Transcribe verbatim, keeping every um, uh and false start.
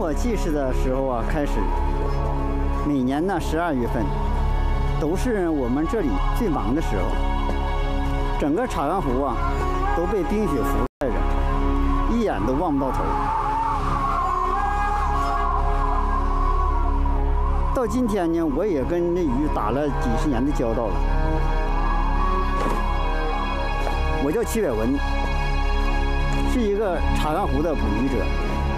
我记事的时候啊，开始，每年呢十二月份，都是我们这里最忙的时候。整个茶园湖啊，都被冰雪覆盖着，一眼都望不到头。到今天呢，我也跟那鱼打了几十年的交道了。我叫齐伟文，是一个茶园湖的捕鱼者。